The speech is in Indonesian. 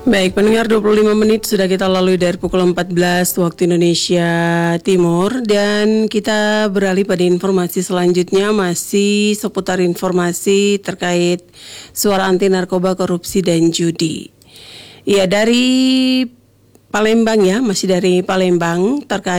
Baik, pendengar 25 menit sudah kita lalui dari pukul 14 waktu Indonesia Timur dan kita beralih pada informasi selanjutnya masih seputar informasi terkait suara anti narkoba, korupsi dan judi. Ya, dari Palembang ya, masih dari Palembang terkait